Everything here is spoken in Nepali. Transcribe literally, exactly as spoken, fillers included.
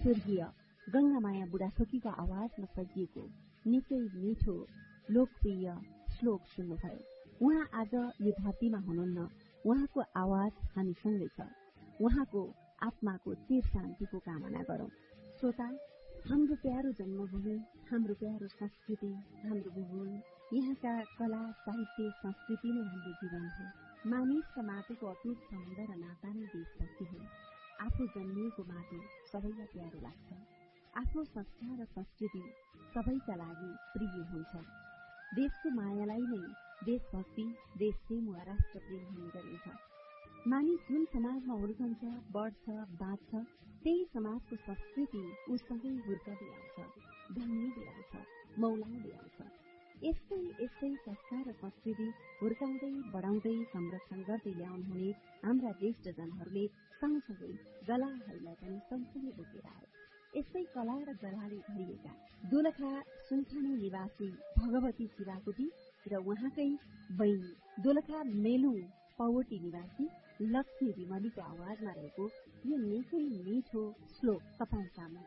स्वर्गीय गंगामाया बुढाथोकीको आवाजमा सजिएको निकै मिठो लोकप्रिय श्लोक सुन्नुभयो। उहाँ आज यो धरतीमा हुनुहुन्न, उहाँको आवाज हामीसँगै छ। उहाँको आत्माको चिर शान्तिको कामना गरौं। श्रोता, हाम्रो प्यारो जन्मभूमि, हाम्रो प्यारो संस्कृति, हाम्रो भूगोल, यहाँका कला साहित्य संस्कृति नै हाम्रो जीवन हो। मानिस र माटोको अटुट सम्बन्ध र नाता नै देशभक्ति हो। आफू जन्मिएको माटो सबैलाई प्यारो लाग्छ। आफ्नो संस्कार र संस्कृति सबैका लागि प्रिय हुन्छ। देशको मायालाई नै देशभक्ति, देशप्रेम वा राष्ट्रप्रेम भन्ने गरिन्छ। मानिस जुन समाजमा हुर्कन्छ, बढ्छ, बाँच्छ, त्यही समाजको संस्कृति उसँगै हुर्कदै आउँछ, ढङ्गिँदै आउँछ, मौलाउँदै आउँछ। यस्तै यस्तै संस्कार र संस्कृति हुर्काउँदै बढाउँदै संरक्षण गर्दै ल्याउनुहुने हाम्रा ज्येष्ठजनहरूले सँगसँगै गलाहरूलाई पनि सँगसँगै बोकेर आए। यस्तै कला र गलाले भरिएका दोलखा सुनखानी निवासी भगवती शिवाकोटी र उहाँकै बहिनी दोलखा मेलुङ पौवटी निवासी लक्ष्मी विमलीको आवाजमा रहेको यो निकै मिठो श्लोक तपाईँ सामु